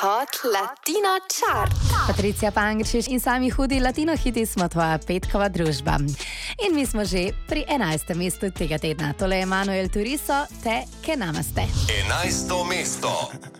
Hot Latino Chart. Patricija Pangrčič in sami hudi latino hiti smo tvoja petkova družba. In mi smo že pri 11. mestu tega tedna. Tole je Manuel Turizo, te que namaste. 11. mesto.